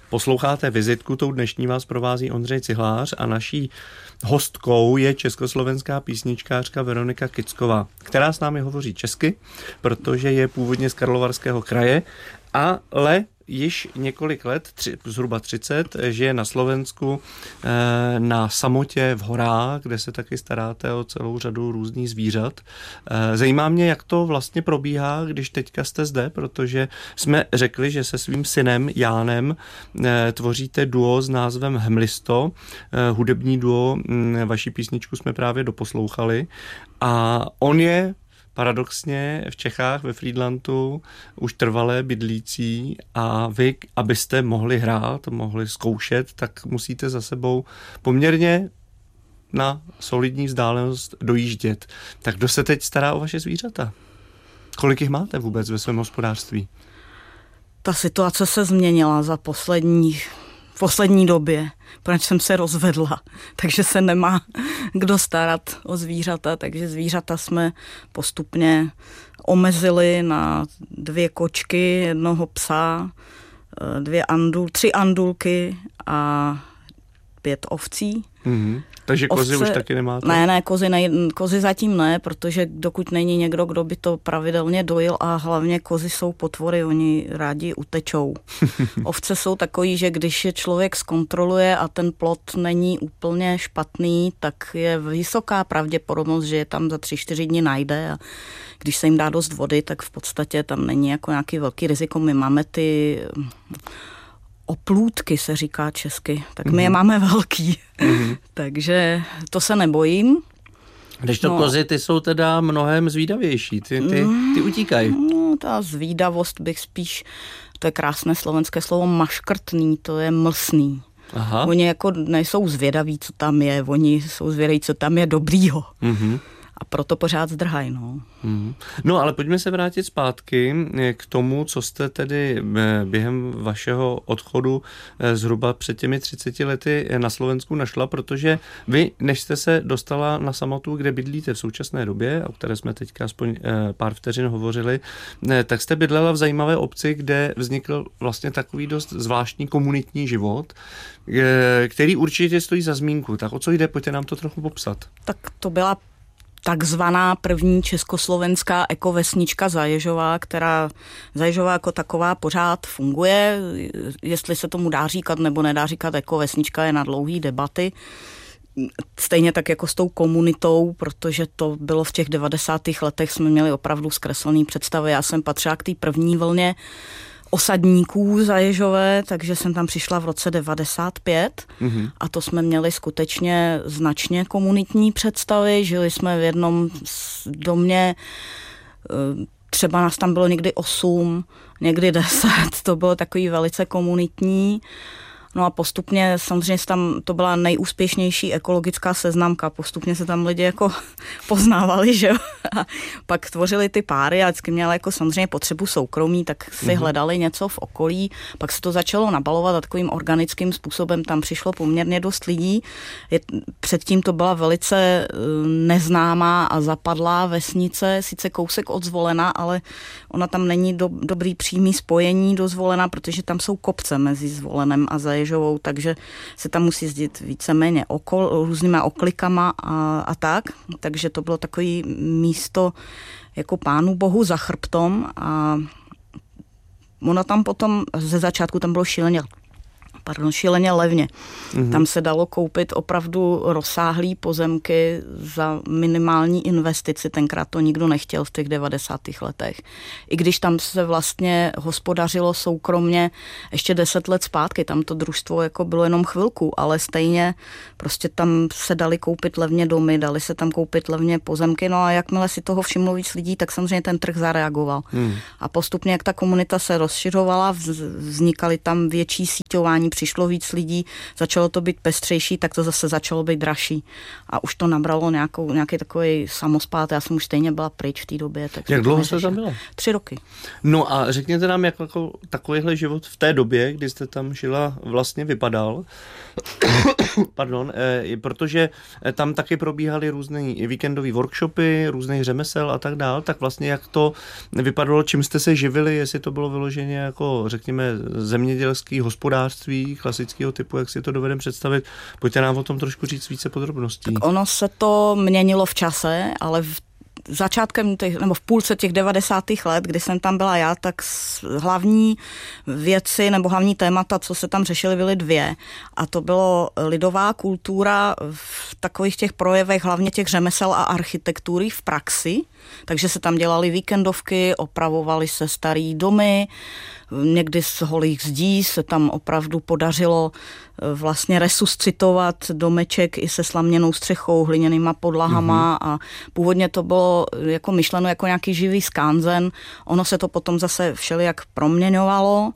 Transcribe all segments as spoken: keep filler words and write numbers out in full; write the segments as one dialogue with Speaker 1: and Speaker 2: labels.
Speaker 1: Posloucháte Vizitku, tou dnešní vás provází Ondřej Cihlář a naší hostkou je československá písničkářka Veronika Kicková, která s námi hovoří česky, protože je původně z Karlovarského kraje, ale již několik let, tři, zhruba třicet, žije na Slovensku e, na samotě v horách, kde se taky staráte o celou řadu různých zvířat. E, zajímá mě, jak to vlastně probíhá, když teďka jste zde, protože jsme řekli, že se svým synem Jánem e, tvoříte duo s názvem Hmlisto, e, hudební duo, m, vaši písničku jsme právě doposlouchali a on je paradoxně v Čechách, ve Frýdlantu, už trvalé bydlící a vy, abyste mohli hrát, mohli zkoušet, tak musíte za sebou poměrně na solidní vzdálenost dojíždět. Tak kdo se teď stará o vaše zvířata? Kolik jich máte vůbec ve svém hospodářství?
Speaker 2: Ta situace se změnila za poslední, v poslední době, protože jsem se rozvedla, takže se nemá kdo starat o zvířata, takže zvířata jsme postupně omezili na dvě kočky, jednoho psa, dvě andul, tři andulky a pět ovcí.
Speaker 1: Mm-hmm. Takže kozy Ovce, už taky nemáte?
Speaker 2: Ne, ne, kozy, ne, kozy zatím ne, protože dokud není někdo, kdo by to pravidelně dojil a hlavně kozy jsou potvory, oni rádi utečou. Ovce jsou takový, že když je člověk zkontroluje a ten plot není úplně špatný, tak je vysoká pravděpodobnost, že je tam za tři, čtyři dny najde a když se jim dá dost vody, tak v podstatě tam není jako nějaký velký riziko. My máme ty oplůdky, se říká česky, tak my je máme velký. Mm-hmm. Takže to se nebojím.
Speaker 1: Když to no, kozy, ty jsou teda mnohem zvídavější, ty, ty, ty utíkají.
Speaker 2: No, ta zvídavost bych spíš, to je krásné slovenské slovo maškrtný, to je mlsný. Aha. Oni jako nejsou zvědaví, co tam je, oni jsou zvědaví, co tam je dobrýho. Mm-hmm. A proto pořád zdrhají, no.
Speaker 1: Hmm. No, ale pojďme se vrátit zpátky k tomu, co jste tedy během vašeho odchodu zhruba před těmi třiceti lety na Slovensku našla, protože vy, než jste se dostala na samotu, kde bydlíte v současné době, o které jsme teďka aspoň pár vteřin hovořili, tak jste bydlela v zajímavé obci, kde vznikl vlastně takový dost zvláštní komunitní život, který určitě stojí za zmínku. Tak o co jde? Pojďte nám to trochu popsat.
Speaker 2: Tak to byla takzvaná první československá ekovesnička Zaježová, která Zaježová jako taková pořád funguje. Jestli se tomu dá říkat nebo nedá říkat ekovesnička, je na dlouhý debaty. Stejně tak jako s tou komunitou, protože to bylo v těch devadesátých letech, jsme měli opravdu zkreslený představy. Já jsem patřila k té první vlně osadníků Zaježové, takže jsem tam přišla v roce devadesát pět mm-hmm. a to jsme měli skutečně značně komunitní představy. Žili jsme v jednom domě, třeba nás tam bylo někdy osm, někdy deset, to bylo takový velice komunitní. No a postupně samozřejmě tam to byla nejúspěšnější ekologická seznamka. Postupně se tam lidi jako poznávali, že jo. A pak tvořili ty páry a vždycky měla jako samozřejmě potřebu soukromí, tak si mm-hmm. hledali něco v okolí. Pak se to začalo nabalovat a takovým organickým způsobem tam přišlo poměrně dost lidí. Je, předtím to byla velice neznámá a zapadlá vesnice, sice kousek od Zvolena, ale ona tam není do, dobrý přímý spojení do Zvolena, protože tam jsou kopce mezi Zvolenem a Zaježovou, takže se tam musí jezdit víceméně okol, různýma oklikama a, a tak. Takže to bylo takový místo jako pánu bohu za chrbtom a ona tam potom, ze začátku tam bylo šíleně Pardon, šíleně levně. Mm-hmm. Tam se dalo koupit opravdu rozsáhlý pozemky za minimální investici. Tenkrát to nikdo nechtěl v těch devadesátých letech. I když tam se vlastně hospodařilo soukromně ještě deset let zpátky, tam to družstvo jako bylo jenom chvilku, ale stejně prostě tam se dali koupit levně domy, dali se tam koupit levně pozemky, no a jakmile si toho všimlo víc lidí, tak samozřejmě ten trh zareagoval. Mm. A postupně, jak ta komunita se rozšiřovala, vznikaly tam větší síťování přišlo víc lidí, začalo to být pestřejší, tak to zase začalo být dražší. A už to nabralo nějakou, nějaký takový samospát, já jsem už stejně byla pryč v té době. Tak
Speaker 1: jak dlouho jste tam byla?
Speaker 2: Tři roky.
Speaker 1: No a řekněte nám, jak jako takovýhle život v té době, kdy jste tam žila, vlastně vypadal. Pardon, eh, protože tam taky probíhaly různé víkendové workshopy, různých řemesel a tak dál, tak vlastně jak to vypadalo, čím jste se živili, jestli to bylo vyloženě jako, řekněme, zemědělský hospodářství klasického typu, jak si to dovedeme představit. Pojďte nám o tom trošku říct více podrobností.
Speaker 2: Tak ono se to měnilo v čase, ale v začátkem těch, nebo v půlce těch devadesátých let, kdy jsem tam byla já, tak hlavní věci nebo hlavní témata, co se tam řešily, byly dvě. A to bylo lidová kultura v takových těch projevech, hlavně těch řemesel a architektury v praxi. Takže se tam dělaly víkendovky, opravovaly se starý domy, někdy z holých zdí se tam opravdu podařilo vlastně resuscitovat domeček i se slaměnou střechou, hliněnýma podlahama mm-hmm. a původně to bylo jako myšleno jako nějaký živý skanzen. Ono se to potom zase všelijak proměňovalo.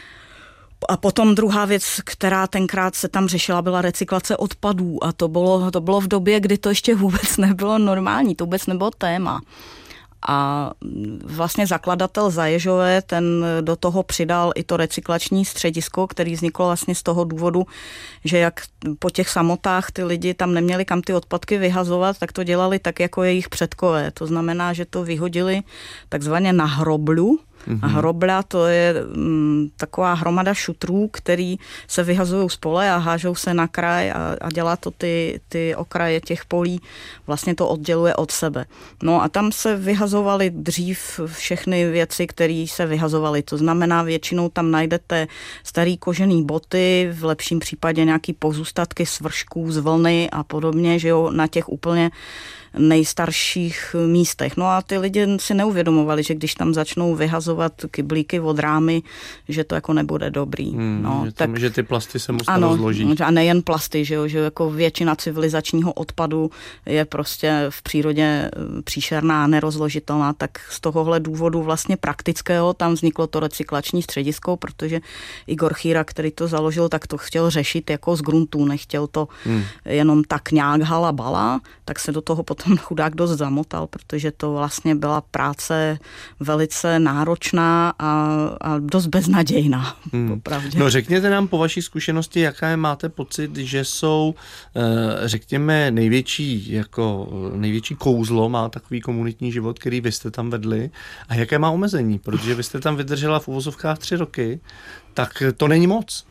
Speaker 2: A potom druhá věc, která tenkrát se tam řešila, byla recyklace odpadů a to bylo, to bylo v době, kdy to ještě vůbec nebylo normální, to vůbec nebylo téma. A vlastně zakladatel Zaježové, ten do toho přidal i to recyklační středisko, který vzniklo vlastně z toho důvodu, že jak po těch samotách ty lidi tam neměli kam ty odpadky vyhazovat, tak to dělali tak jako jejich předkové. To znamená, že to vyhodili takzvaně na hroblu. Mm-hmm. A hrobla to je m, taková hromada šutrů, který se vyhazují z pole a hážou se na kraj a, a dělá to ty, ty okraje těch polí, vlastně to odděluje od sebe. No a tam se vyhazovaly dřív všechny věci, které se vyhazovaly. To znamená, většinou tam najdete starý kožený boty, v lepším případě nějaký pozůstatky svršků z vlny a podobně, že jo, na těch úplně nejstarších místech. No a ty lidi si neuvědomovali, že když tam začnou vyhazovat kyblíky od rámy, že to jako nebude dobrý.
Speaker 1: Hmm,
Speaker 2: no,
Speaker 1: že, tam,
Speaker 2: tak,
Speaker 1: že ty plasty se musí
Speaker 2: ano,
Speaker 1: rozložit.
Speaker 2: A nejen plasty, že, jo, že jako většina civilizačního odpadu je prostě v přírodě příšerná a nerozložitelná, tak z tohohle důvodu vlastně praktického tam vzniklo to recyklační středisko, protože Igor Chýra, který to založil, tak to chtěl řešit jako z gruntů, nechtěl to hmm. jenom tak nějak hala bala, tak se do toho potom chudák dost zamotal, protože to vlastně byla práce velice náročná a, a dost beznadějná. Hmm.
Speaker 1: No řekněte nám po vaší zkušenosti, jaké máte pocit, že jsou, řekněme, největší, jako největší kouzlo má takový komunitní život, který vy jste tam vedli a jaké má omezení, protože vy jste tam vydržela v uvozovkách tři roky, tak to není moc.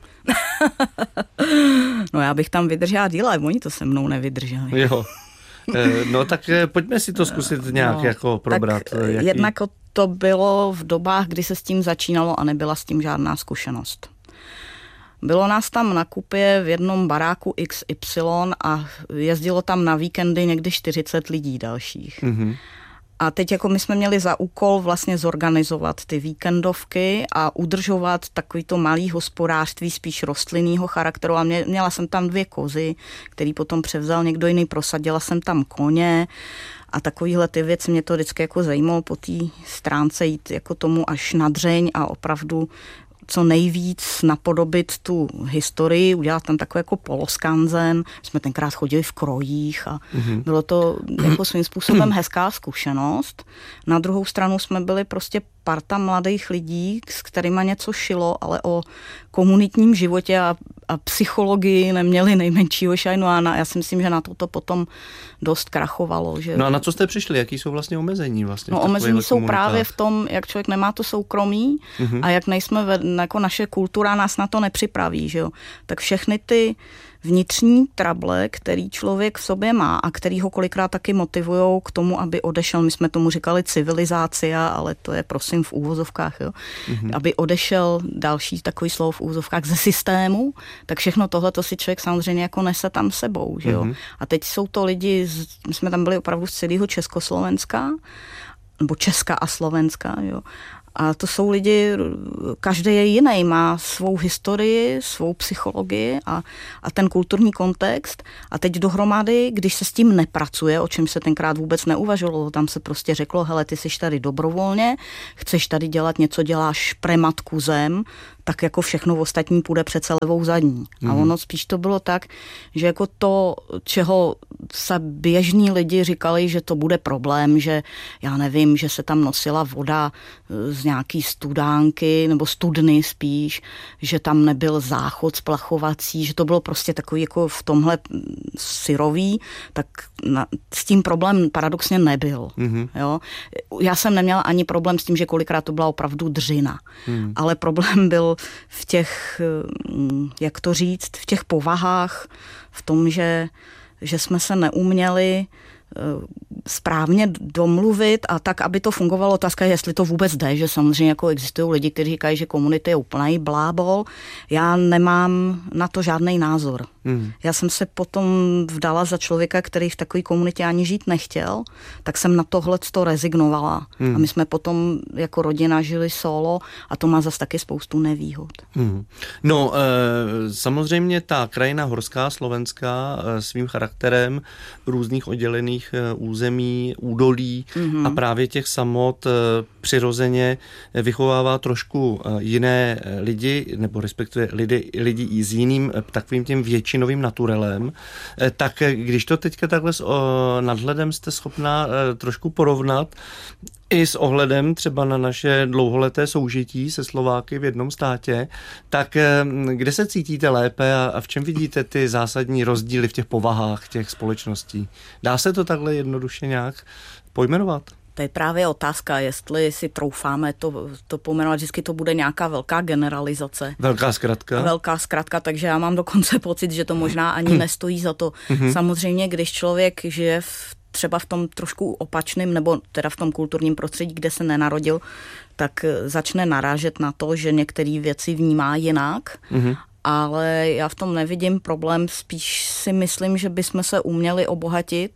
Speaker 2: No já bych tam vydržela díl, ale oni to se mnou nevydrželi.
Speaker 1: Jo. No tak pojďme si to zkusit nějak no, jako probrat.
Speaker 2: Jaký... Jednak to bylo v dobách, kdy se s tím začínalo a nebyla s tím žádná zkušenost. Bylo nás tam na kupě v jednom baráku iks ypsilon a jezdilo tam na víkendy někdy čtyřicet lidí dalších. Mm-hmm. A teď jako my jsme měli za úkol vlastně zorganizovat ty víkendovky a udržovat takový to malý hospodářství spíš rostlinnýho charakteru. A mě, měla jsem tam dvě kozy, který potom převzal někdo jiný, prosadila jsem tam koně a takovýhle ty věci mě to vždycky jako zajímalo po té stránce jít jako tomu až na dřeň a opravdu co nejvíc napodobit tu historii, udělat tam takový jako poloskanzen. Jsme tenkrát chodili v krojích a mm-hmm. bylo to jako svým způsobem hezká zkušenost. Na druhou stranu jsme byli prostě parta mladých lidí, s kterýma něco šilo, ale o komunitním životě a, a psychologii neměli nejmenšího šajnu a na, já si myslím, že na to to potom dost krachovalo. Že...
Speaker 1: No a na co jste přišli? Jaký jsou vlastně omezení? Vlastně
Speaker 2: no omezení jsou právě v tom, jak člověk nemá to soukromí mm-hmm. a jak nejsme, ve, jako naše kultura nás na to nepřipraví, že jo. Tak všechny ty vnitřní trable, který člověk v sobě má a který ho kolikrát taky motivujou k tomu, aby odešel, my jsme tomu říkali civilizácia, ale to je prosím v úvozovkách, jo, mm-hmm. aby odešel, další takový slovo v úvozovkách, ze systému, tak všechno tohle to si člověk samozřejmě jako nese tam sebou, že jo. Mm-hmm. A teď jsou to lidi, z, my jsme tam byli opravdu z celého Československa, nebo Česka a Slovenska, jo. A to jsou lidi, každý je jiný, má svou historii, svou psychologii a, a ten kulturní kontext. A teď dohromady, když se s tím nepracuje, o čem se tenkrát vůbec neuvažovalo, tam se prostě řeklo, hele, ty jsi tady dobrovolně, chceš tady dělat něco, děláš pre matku zem, tak jako všechno ostatní půjde přece levou zadní. Mm. A ono spíš to bylo tak, že jako to, čeho se běžní lidi říkali, že to bude problém, že já nevím, že se tam nosila voda z nějaký studánky, nebo studny spíš, že tam nebyl záchod splachovací, že to bylo prostě takový jako v tomhle syrový, tak na, s tím problém paradoxně nebyl. Mm-hmm. Jo? Já jsem neměla ani problém s tím, že kolikrát to byla opravdu dřina, mm. ale problém byl v těch, jak to říct, v těch povahách, v tom, že, že jsme se neuměli správně domluvit a tak, aby to fungovalo. Otázka je, jestli to vůbec jde, že samozřejmě jako existují lidi, kteří říkají, že komunity je úplný blábol. Já nemám na to žádný názor. Mm. Já jsem se potom vdala za člověka, který v takové komunitě ani žít nechtěl, tak jsem na tohle to rezignovala. Mm. A my jsme potom jako rodina žili solo a to má zase taky spoustu nevýhod. Mm.
Speaker 1: No, e, samozřejmě ta krajina horská, slovenská, e, svým charakterem různých oddělených území, údolí mm-hmm. a právě těch samot přirozeně vychovává trošku jiné lidi, nebo respektive lidi, lidi i s jiným takovým tím většinovým naturelem. Tak když to teďka takhle s nadhledem jste schopná trošku porovnat, i s ohledem třeba na naše dlouholeté soužití se Slováky v jednom státě, tak kde se cítíte lépe a v čem vidíte ty zásadní rozdíly v těch povahách těch společností? Dá se to takhle jednoduše nějak pojmenovat?
Speaker 2: To je právě otázka, jestli si troufáme to, to pojmenovat, vždycky to bude nějaká velká generalizace.
Speaker 1: Velká zkratka.
Speaker 2: Velká zkratka, takže já mám dokonce pocit, že to možná ani nestojí za to. Samozřejmě, když člověk žije v třeba v tom trošku opačným, nebo teda v tom kulturním prostředí, kde se nenarodil, tak začne narážet na to, že některé věci vnímá jinak, mm-hmm. ale já v tom nevidím problém, spíš si myslím, že bychom se uměli obohatit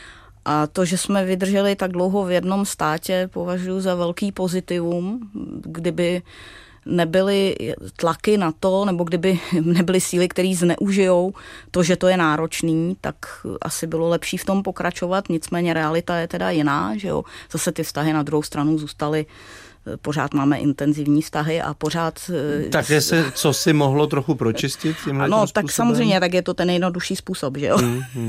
Speaker 2: a to, že jsme vydrželi tak dlouho v jednom státě, považuji za velký pozitivum, kdyby nebyly tlaky na to, nebo kdyby nebyly síly, které zneužijou to, že to je náročný, tak asi bylo lepší v tom pokračovat, nicméně realita je teda jiná, že jo. Zase ty vztahy na druhou stranu zůstaly, pořád máme intenzivní vztahy a pořád...
Speaker 1: Takže se, co si mohlo trochu pročistit?
Speaker 2: No, tak samozřejmě, tak je to ten nejjednodušší způsob, že jo. Mm, mm.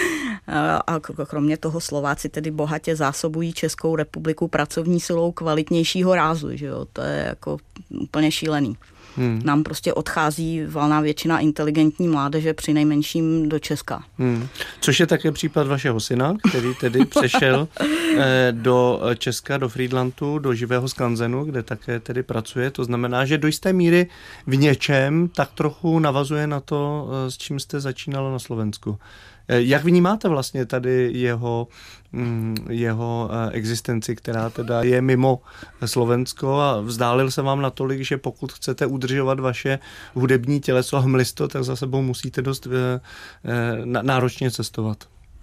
Speaker 2: A kromě toho Slováci tedy bohatě zásobují Českou republiku pracovní silou kvalitnějšího rázu, že jo. To je jako úplně šílený. Hmm. Nám prostě odchází valná většina inteligentní mládeže při nejmenším do Česka. Hmm.
Speaker 1: Což je také případ vašeho syna, který tedy přešel eh, do Česka, do Frýdlantu, do živého skanzenu, kde také tedy pracuje. To znamená, že do jisté míry v něčem tak trochu navazuje na to, s čím jste začínala na Slovensku. Jak vnímáte vlastně tady jeho, jeho existenci, která teda je mimo Slovensko a vzdálil se vám natolik, že pokud chcete udržovat vaše hudební těleso a hmlisto, tak za sebou musíte dost náročně cestovat?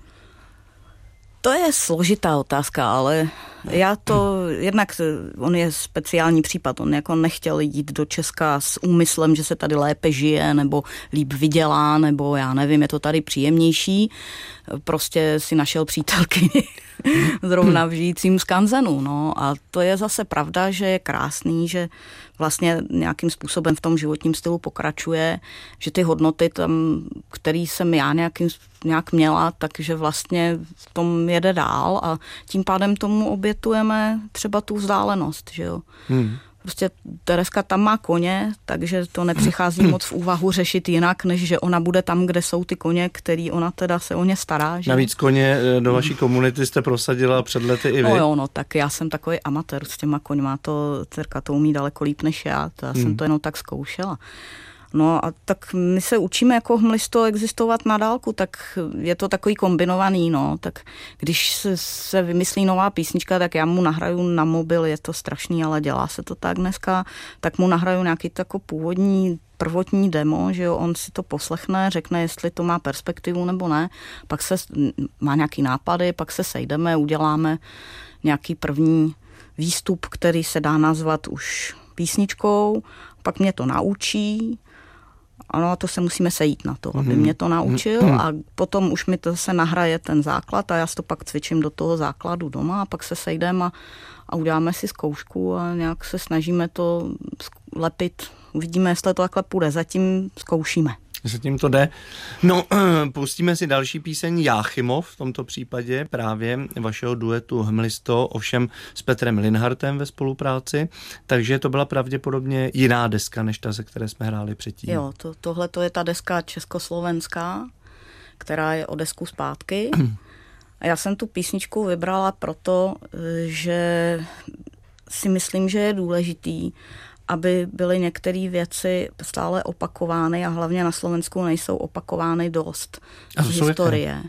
Speaker 2: To je složitá otázka, ale já to, jednak on je speciální případ, on jako nechtěl jít do Česka s úmyslem, že se tady lépe žije, nebo líp vydělá, nebo já nevím, je to tady příjemnější, prostě si našel přítelkyni zrovna v žijícím skanzenu, no a to je zase pravda, že je krásný, že vlastně nějakým způsobem v tom životním stylu pokračuje, že ty hodnoty tam, který jsem já nějakým, nějak měla, takže vlastně v tom jede dál a tím pádem tomu obětujeme třeba tu vzdálenost, že jo. Hmm. Prostě Tereska tam má koně, takže to nepřichází moc v úvahu řešit jinak, než že ona bude tam, kde jsou ty koně, který ona teda se o ně stará. Že?
Speaker 1: Navíc koně do vaší komunity jste prosadila před lety i vy.
Speaker 2: No jo, no tak já jsem takový amatér s těma koňma, to dcerka to umí daleko líp než já, to já hmm. jsem to jenom tak zkoušela. No a tak my se učíme jako hmlisto existovat na dálku, tak je to takový kombinovaný, no. Tak když se, se vymyslí nová písnička, tak já mu nahraju na mobil, je to strašný, ale dělá se to tak dneska, tak mu nahraju nějaký tako původní prvotní demo, že jo, on si to poslechne, řekne, jestli to má perspektivu nebo ne, pak se má nějaký nápady, pak se sejdeme, uděláme nějaký první výstup, který se dá nazvat už písničkou, pak mě to naučí. Ano, a to se musíme sejít na to, aby mě to naučil a potom už mi to zase nahraje ten základ a já si to pak cvičím do toho základu doma a pak se sejdeme a, a uděláme si zkoušku a nějak se snažíme to lepit Uvidíme, jestli to takhle půjde. Zatím zkoušíme.
Speaker 1: Zatím to jde. No, pustíme si další píseň Jáchymov, v tomto případě právě vašeho duetu Hmlisto, ovšem s Petrem Linhartem ve spolupráci, takže to byla pravděpodobně jiná deska, než ta, ze které jsme hráli předtím.
Speaker 2: Jo, to, tohle to je ta deska československá, která je o desku zpátky. A já jsem tu písničku vybrala proto, že si myslím, že je důležitý, aby byly některé věci stále opakovány a hlavně na Slovensku nejsou opakovány dost z historie. Jaké?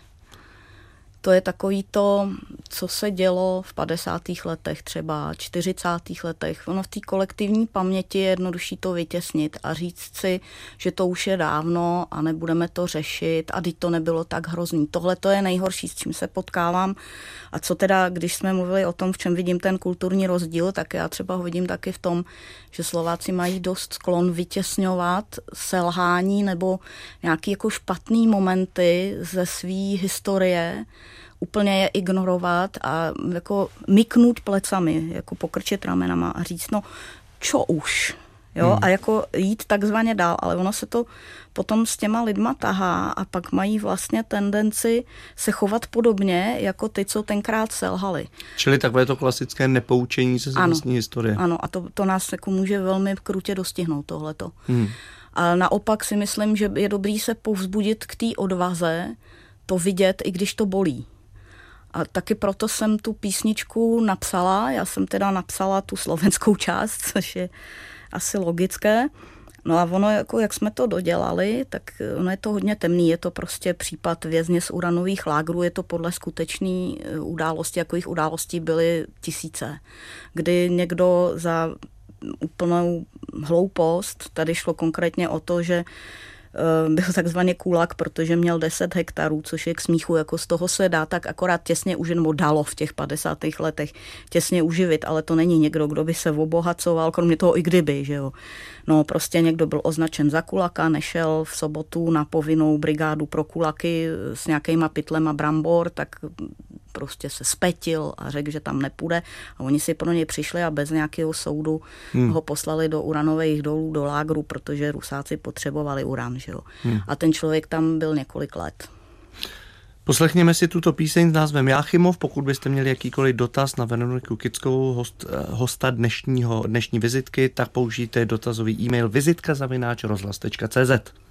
Speaker 2: To je takový to, co se dělo v padesátých letech, třeba čtyřicátých letech. Ono v té kolektivní paměti je jednodušší to vytěsnit a říct si, že to už je dávno a nebudeme to řešit a teď to nebylo tak hrozný. Tohle to je nejhorší, s čím se potkávám. A co teda, když jsme mluvili o tom, v čem vidím ten kulturní rozdíl, tak já třeba ho vidím taky v tom, že Slováci mají dost sklon vytěsňovat selhání nebo nějaký jako špatný momenty ze své historie, úplně je ignorovat a jako myknout plecami, jako pokrčit ramenama a říct, no čo už, jo, hmm. a jako jít takzvaně dál, ale ono se to potom s těma lidma tahá a pak mají vlastně tendenci se chovat podobně, jako ty, co tenkrát selhali.
Speaker 1: Čili takové to klasické nepoučení se z vlastní historie.
Speaker 2: Ano, a to, to nás jako může velmi krutě dostihnout tohleto. Hmm. A naopak si myslím, že je dobrý se povzbudit k té odvaze, to vidět, i když to bolí. A taky proto jsem tu písničku napsala, já jsem teda napsala tu slovenskou část, což je asi logické. No a ono, jako jak jsme to dodělali, tak ono je to hodně temný, je to prostě případ vězně z uranových lágrů, je to podle skutečné události, jako jich událostí byly tisíce, kdy někdo za úplnou hloupost, tady šlo konkrétně o to, že byl takzvaně kulak, protože měl deset hektarů, což je k smíchu, jako z toho se dá tak akorát těsně uživit, nebo dalo v těch padesátých letech těsně uživit, ale to není někdo, kdo by se obohacoval, kromě toho i kdyby, že jo. No prostě někdo byl označen za kulaka, nešel v sobotu na povinnou brigádu pro kulaky s nějakýma pytlema brambor, tak prostě se spetil a řekl, že tam nepůjde a oni si pro něj přišli a bez nějakého soudu hmm. ho poslali do uranových dolů, do lágru, protože Rusáci potřebovali uran, že jo. Hmm. A ten člověk tam byl několik let.
Speaker 1: Poslechněme si tuto píseň s názvem Jáchymov. Pokud byste měli jakýkoliv dotaz na Veroniku Kickovou, host, hosta dnešního, dnešní vizitky, tak použijte dotazový e-mail vizitka zavináč rozhlas tečka cé zet.